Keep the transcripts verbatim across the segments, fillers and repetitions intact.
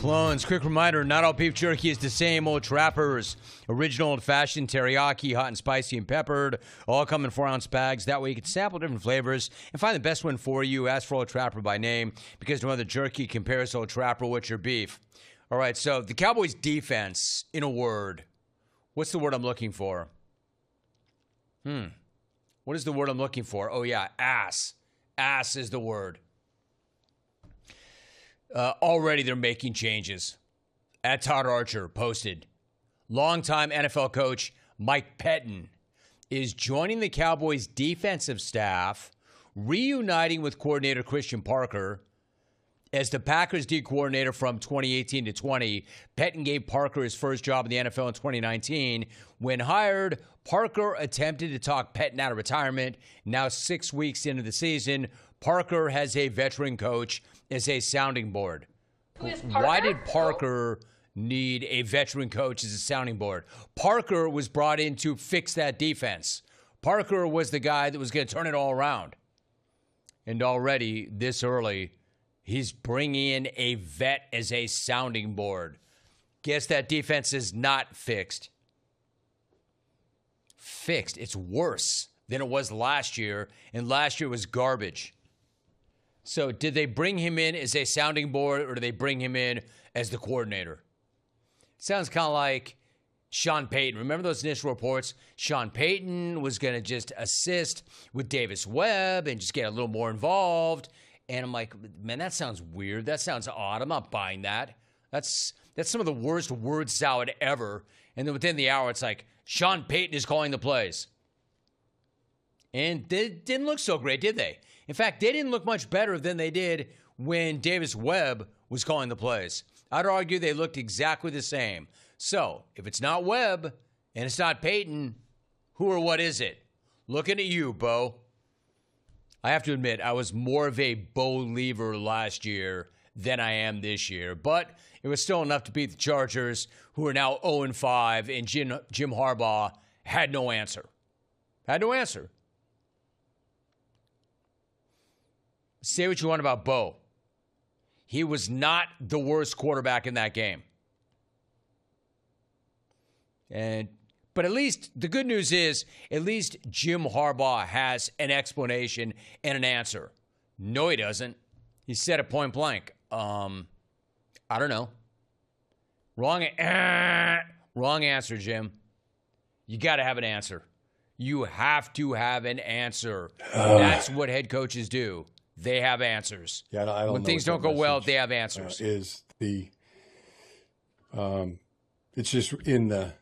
Clones, quick reminder, not all beef jerky is the same. Old Trappers, original old-fashioned, teriyaki, hot and spicy and peppered, all come in four-ounce bags. That way you can sample different flavors and find the best one for you. Ask for Old Trapper by name because no other jerky compares to Old Trapper with your beef. All right, so the Cowboys' defense, in a word. What's the word I'm looking for? Hmm. What is the word I'm looking for? Oh, yeah, ass. Ass is the word. Uh, already they're making changes. At Todd Archer posted, longtime N F L coach Mike Pettin is joining the Cowboys defensive staff, reuniting with coordinator Christian Parker. As the Packers D coordinator from twenty eighteen to twenty, Pettin gave Parker his first job in the N F L in twenty nineteen. When hired, Parker attempted to talk Pettin out of retirement. Now six weeks into the season, Parker has a veteran coach as a sounding board. Why did Parker need a veteran coach as a sounding board? Parker was brought in to fix that defense. Parker was the guy that was going to turn it all around. And already, this early, he's bringing in a vet as a sounding board. Guess that defense is not fixed. Fixed. It's worse than it was last year, and last year was garbage. So did they bring him in as a sounding board, or did they bring him in as the coordinator? Sounds kind of like Sean Payton. Remember those initial reports? Sean Payton was going to just assist with Davis Webb and just get a little more involved. And I'm like, man, that sounds weird. That sounds odd. I'm not buying that. That's that's some of the worst word salad ever. And then within the hour, it's like, Sean Payton is calling the plays. And they didn't look so great, did they? In fact, they didn't look much better than they did when Davis Webb was calling the plays. I'd argue they looked exactly the same. So, if it's not Webb and it's not Payton, who or what is it? Looking at you, Bo. I have to admit, I was more of a believer last year than I am this year. But it was still enough to beat the Chargers, who are now oh and five, and Jim, Jim Harbaugh had no answer. Had no answer. Say what you want about Bo. He was not the worst quarterback in that game. And but at least the good news is at least Jim Harbaugh has an explanation and an answer. No, he doesn't. He said it point blank. Um, I don't know. Wrong, uh, wrong answer, Jim. You got to have an answer. You have to have an answer. Uh, That's what head coaches do. They have answers. Yeah, I don't when know things don't go well, they have answers. Uh, is the um, it's just in the.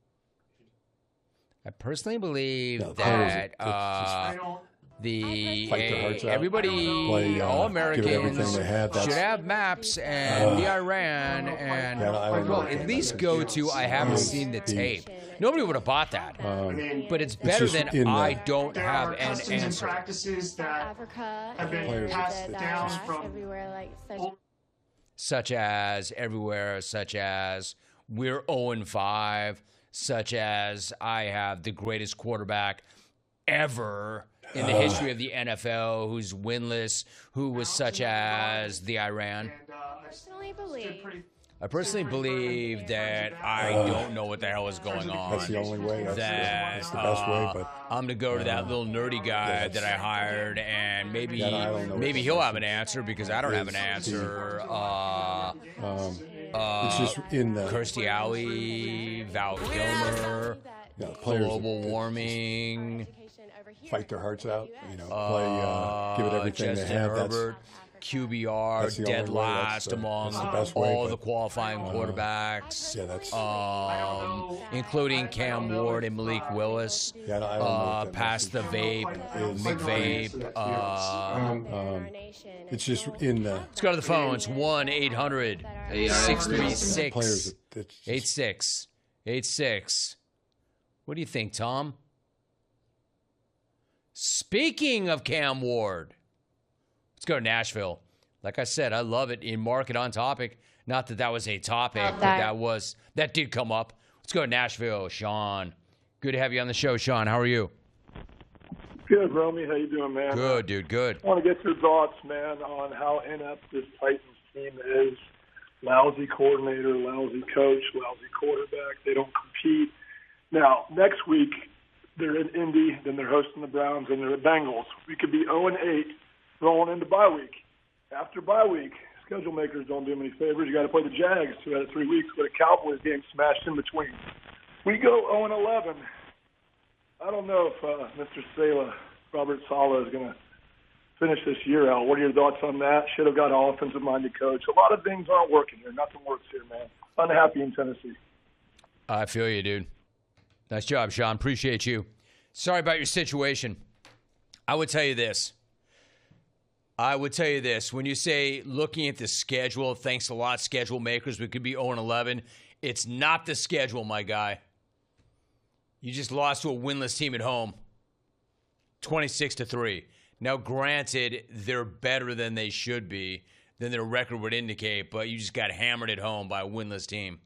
I personally believe no, that uh, uh, the uh, everybody, play, uh, all Americans, they have. should have maps and uh, the Iran and yeah, well, at least go to. I haven't seen the tape. Nobody would have bought that, um, but it's better it's than I don't have an answer. Practices that Africa have been passed down from everywhere, like such, such as everywhere, such as we're oh and five, such as I have the greatest quarterback ever in the history of the N F L who's winless, who was such as the Iran. I personally believe. I personally believe that I don't know what the hell is going on. That's the only way. That's, that, that's the best way. But I'm going to go to that little nerdy guy yeah, that I hired, and maybe yeah, maybe he'll have an answer because I don't have an answer. Uh, um, uh, it's just in the Kirstie Alley, Val Kilmer, yeah, players global that, warming, fight their hearts out. You know, play, uh, give it everything Justin they have. Herbert. That's, Q B R, dead last the, among the all way, the but, qualifying uh, quarterbacks, yeah, that's, um, including Cam Ward and Malik Willis, yeah, I don't uh, know past the vape, McVape. Uh, um, it's just in the. let's go to the phones. one eight hundred six three six eight six eight six. What do you think, Tom? Speaking of Cam Ward. Let's go to Nashville. Like I said, I love it in Market on Topic. Not that that was a topic, but that was that did come up. Let's go to Nashville, Sean. Good to have you on the show, Sean. How are you? Good, Romy. How you doing, man? Good, dude. Good. I want to get your thoughts, man, on how inept this Titans team is. lousy coordinator, lousy coach, lousy quarterback. They don't compete. Now, next week, they're in Indy, then they're hosting the Browns, and they're at Bengals. We could be oh and eight rolling into bye week. After bye week, schedule makers don't do them any favors. You got to play the Jags two out of three weeks with a Cowboys game smashed in between. We go oh and eleven. I don't know if uh, Mister Saleh, Robert Saleh, is going to finish this year out. What are your thoughts on that? Should have got an offensive-minded coach. A lot of things aren't working here. Nothing works here, man. Unhappy in Tennessee. I feel you, dude. Nice job, Sean. Appreciate you. Sorry about your situation. I would tell you this. I would tell you this. When you say looking at the schedule, thanks a lot, schedule makers, we could be oh and eleven. It's not the schedule, my guy. You just lost to a winless team at home, twenty-six to three. Now, granted, they're better than they should be, than their record would indicate, but you just got hammered at home by a winless team.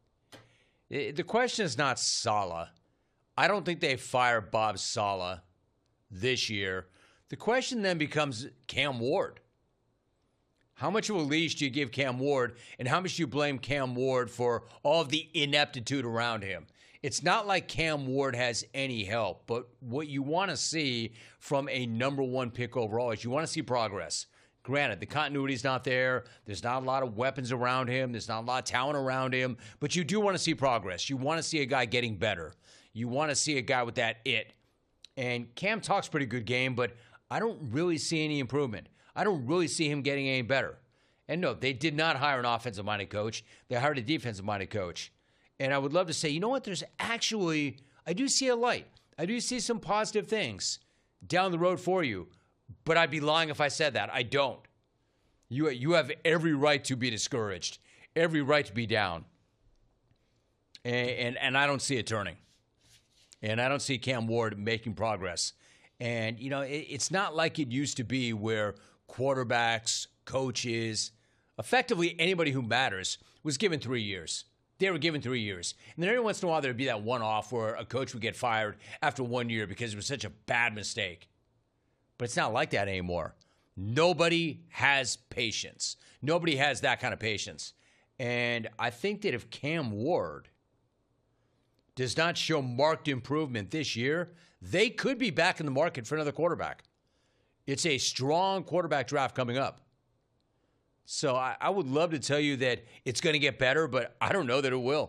The question is not Saleh. I don't think they fire Bob Saleh this year. The question then becomes Cam Ward. How much of a leash do you give Cam Ward, and how much do you blame Cam Ward for all of the ineptitude around him? It's not like Cam Ward has any help, but what you want to see from a number one pick overall is you want to see progress. Granted, the continuity's not there. There's not a lot of weapons around him. There's not a lot of talent around him, but you do want to see progress. You want to see a guy getting better. You want to see a guy with that it. And Cam talks pretty good game, but I don't really see any improvement. I don't really see him getting any better. And no, they did not hire an offensive-minded coach. They hired a defensive-minded coach. And I would love to say, you know what, there's actually, I do see a light. I do see some positive things down the road for you. But I'd be lying if I said that. I don't. You, you have every right to be discouraged, every right to be down. And, and, and I don't see it turning. And I don't see Cam Ward making progress. And, you know, it, it's not like it used to be where quarterbacks, coaches, effectively anybody who matters was given three years. They were given three years. And then every once in a while there would be that one-off where a coach would get fired after one year because it was such a bad mistake. But it's not like that anymore. Nobody has patience. Nobody has that kind of patience. And I think that if Cam Ward does not show marked improvement this year, they could be back in the market for another quarterback. It's a strong quarterback draft coming up. So I, I would love to tell you that it's going to get better, but I don't know that it will.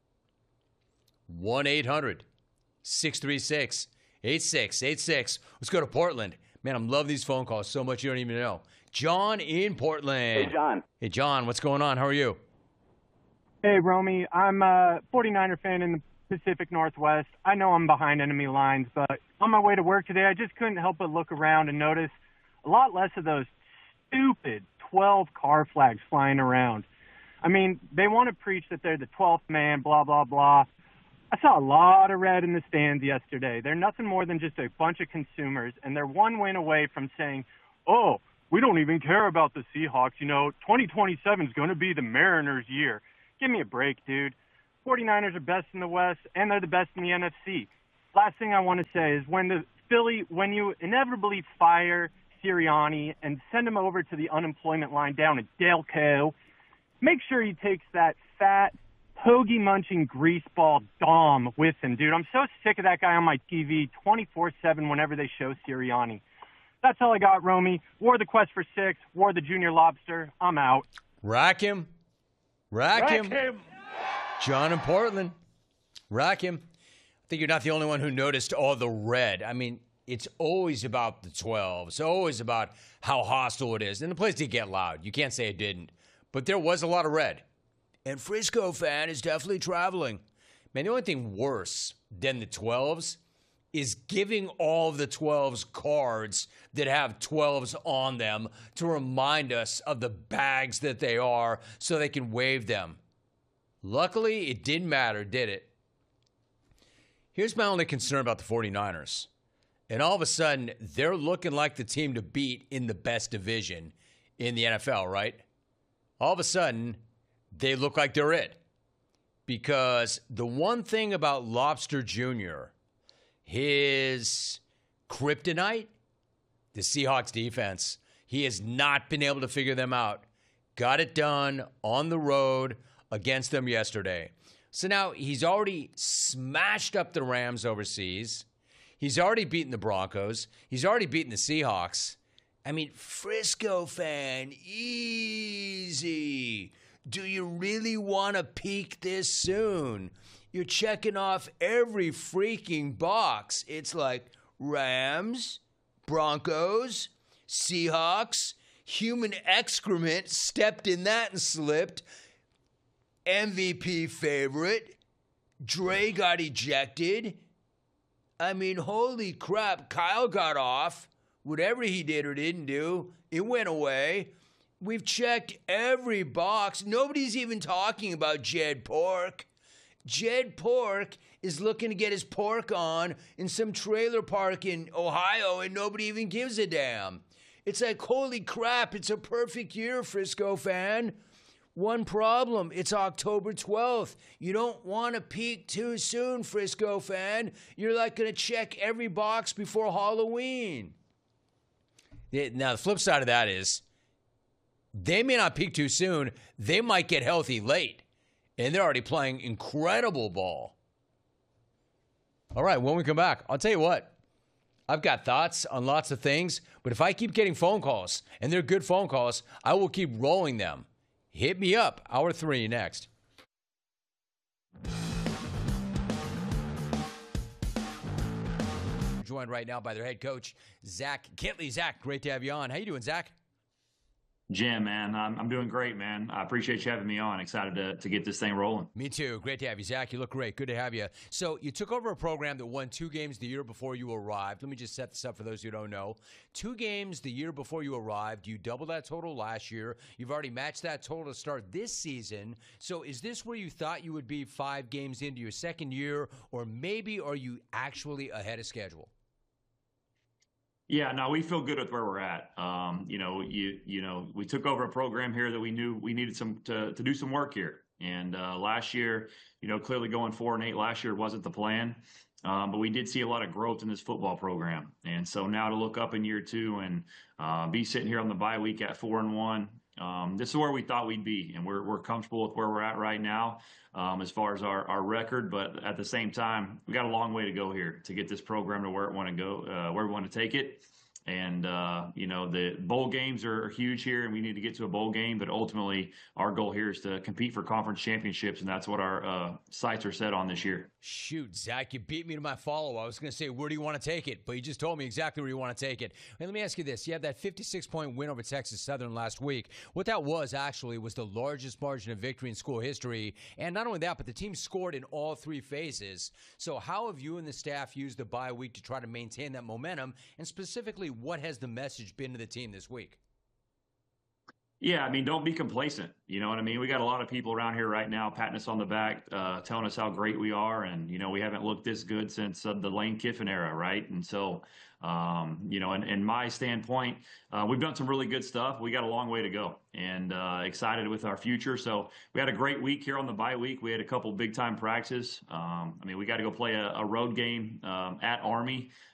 one eight hundred six three six eight six eight six. Let's go to Portland. Man, I'm loving these phone calls so much you don't even know. John in Portland. Hey, John. Hey, John, what's going on? How are you? Hey, Romy. I'm a forty-niner fan in the Pacific Northwest. I know I'm behind enemy lines, but on my way to work today, I just couldn't help but look around and notice a lot less of those stupid twelve car flags flying around. I mean, they want to preach that they're the twelfth man, blah, blah, blah. I saw a lot of red in the stands yesterday. They're nothing more than just a bunch of consumers, and they're one win away from saying, oh, we don't even care about the Seahawks. You know, twenty twenty-seven is going to be the Mariners' year. Give me a break, dude. forty-niners are best in the West, and they're the best in the N F C. Last thing I want to say is when the Philly, when you inevitably fire Sirianni and send him over to the unemployment line down at Delco, make sure he takes that fat, hoagie-munching greaseball Dom with him, dude. I'm so sick of that guy on my T V twenty-four seven whenever they show Sirianni. That's all I got, Romy. War the Quest for Six, War the Junior Lobster. I'm out. Rack him. Rack, Rack him. him. John in Portland. Rack him. I think you're not the only one who noticed all the red. I mean, it's always about the twelve. It's always about how hostile it is. And the place did get loud. You can't say it didn't. But there was a lot of red. And Frisco fan is definitely traveling. Man, the only thing worse than the twelves is giving all of the twelves cards that have twelves on them to remind us of the bags that they are so they can wave them. Luckily, it didn't matter, did it? Here's my only concern about the forty-niners. And all of a sudden, they're looking like the team to beat in the best division in the N F L, right? All of a sudden, they look like they're it. Because the one thing about Lobster Junior, his kryptonite, the Seahawks defense, he has not been able to figure them out. got it done on the road against them yesterday. So now he's already smashed up the Rams overseas. He's already beaten the Broncos. He's already beaten the Seahawks. I mean, Frisco fan, easy. Do you really want to peak this soon? You're checking off every freaking box. It's like Rams, Broncos, Seahawks, human excrement stepped in that and slipped. M V P favorite. Dre got ejected. I mean, holy crap, Kyle got off. Whatever he did or didn't do, it went away. We've checked every box. Nobody's even talking about Jed Pork. Jed Pork is looking to get his pork on in some trailer park in Ohio, and nobody even gives a damn. It's like, holy crap, it's a perfect year, Frisco fan. One problem, it's October twelfth. You don't want to peak too soon, Frisco fan. You're like going to check every box before Halloween. Now, the flip side of that is they may not peak too soon. They might get healthy late, and they're already playing incredible ball. All right, when we come back, I'll tell you what. I've got thoughts on lots of things, but if I keep getting phone calls, and they're good phone calls, I will keep rolling them. Hit me up. Hour three next. Joined right now by their head coach, Zach Kittley. Zach, great to have you on. How you doing, Zach? Jim, man, I'm, I'm doing great, man. I appreciate you having me on. Excited to, to get this thing rolling. Me too. Great to have you, Zach. You look great. Good to have you. So you took over a program that won two games the year before you arrived. Let me just set this up for those who don't know. Two games the year before you arrived. You doubled that total last year. You've already matched that total to start this season. So is this where you thought you would be five games into your second year, or maybe are you actually ahead of schedule? Yeah, no, we feel good with where we're at. Um, you know, you you know, we took over a program here that we knew we needed some to to do some work here. And uh, last year, you know, clearly going four and eight last year wasn't the plan, um, but we did see a lot of growth in this football program. And so now to look up in year two and uh, be sitting here on the bye week at four and one, um, this is where we thought we'd be, and we're we're comfortable with where we're at right now um, as far as our our record. But at the same time, we got a long way to go here to get this program to where it want to go, uh, where we want to take it. And, uh, you know, the bowl games are huge here, and we need to get to a bowl game. But ultimately, our goal here is to compete for conference championships, and that's what our uh, sights are set on this year. Shoot, Zach, you beat me to my follow. I was going to say, where do you want to take it? But you just told me exactly where you want to take it. And let me ask you this. You had that fifty-six point win over Texas Southern last week. What that was, actually, was the largest margin of victory in school history. And not only that, but the team scored in all three phases. So how have you and the staff used the bye week to try to maintain that momentum? And specifically, what has the message been to the team this week? Yeah, I mean, don't be complacent. You know what I mean? We got a lot of people around here right now patting us on the back, uh, telling us how great we are. And, you know, we haven't looked this good since uh, the Lane Kiffin era, right? And so, um, you know, in, in my standpoint, uh, we've done some really good stuff. We got a long way to go, and uh, excited with our future. So we had a great week here on the bye week. We had a couple big-time practices. Um, I mean, we got to go play a, a road game um, at Army.